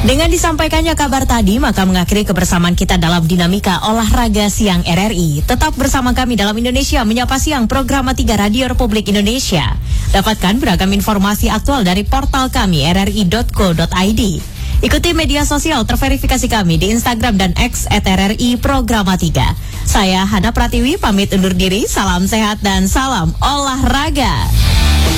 Dengan disampaikannya kabar tadi, maka mengakhiri kebersamaan kita dalam dinamika olahraga siang RRI. Tetap bersama kami dalam Indonesia Menyapa Siang, program 3 Radio Republik Indonesia. Dapatkan beragam informasi aktual dari portal kami rri.co.id. Ikuti media sosial terverifikasi kami di Instagram dan X @RRI Programa 3. Saya Hana Pratiwi pamit undur diri, salam sehat dan salam olahraga.